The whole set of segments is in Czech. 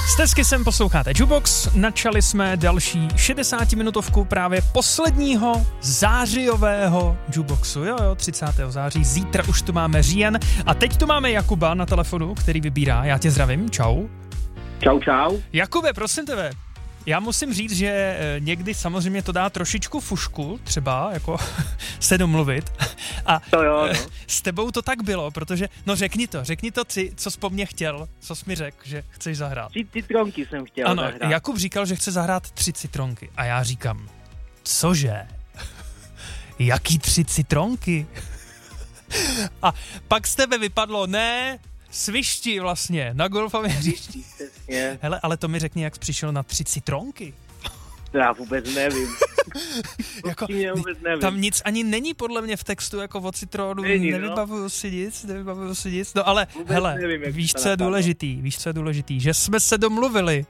Stezky sem posloucháte Jukebox, načali jsme další 60-minutovku právě posledního zářijového Jukeboxu, jo, 30. září, zítra už tu máme říjen a teď tu máme Jakuba na telefonu, který vybírá, já tě zdravím, čau. Čau. Jakube, prosím tebe, já musím říct, že někdy samozřejmě to dá trošičku fušku, třeba jako se domluvit. A to jo, no. S tebou to tak bylo, protože, no řekni to, co jsi po mně chtěl, co jsi mi řekl, že chceš zahrát. 3 citronky jsem chtěl zahrát. Ano, Jakub říkal, že chce zahrát 3 citronky a já říkám, cože? Jaký 3 citronky? A pak z tebe vypadlo, ne, svišti vlastně, na golfovém hřišti. Hele, ale to mi řekni, jak jsi přišel na 3 citronky. To já vůbec nevím. Jako, tam nic ani není podle mě v textu jako o citronu, nevybavuju si nic, no ale vůbec hele, nevím, víš, co je důležitý, že jsme se domluvili.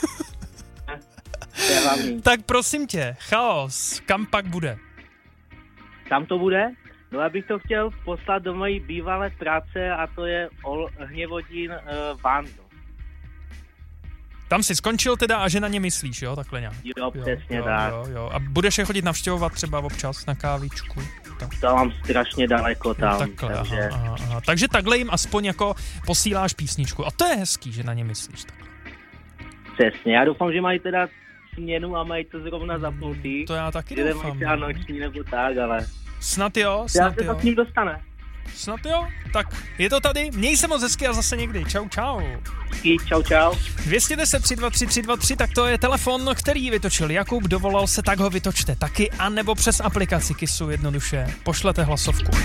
Tak prosím tě, Chaos, kam pak bude? Kam to bude? No já bych to chtěl poslat do mojí bývalé práce a to je Hněvodín Vando. Tam jsi skončil teda a že na ně myslíš, jo, takhle nějak. Jo, přesně tak. Jo. A budeš je chodit navštěvovat třeba občas na kávičku? Tak. To mám strašně daleko tam. No, takhle, takže... Aha. Takže takhle jim aspoň jako posíláš písničku. A to je hezký, že na ně myslíš takhle. Přesně, já doufám, že mají teda směnu a mají to zrovna zapnutý. To já taky doufám. doufám. Že třeba noční nebo tak, ale... Snad jo. Já se to k ním dostane. Snad jo, tak je to tady, měj se moc hezky a zase někdy, čau. Čau. 210 323 323, tak to je telefon, který vytočil Jakub, dovolal se, tak ho vytočte taky, anebo přes aplikaci Kissu jednoduše pošlete hlasovku.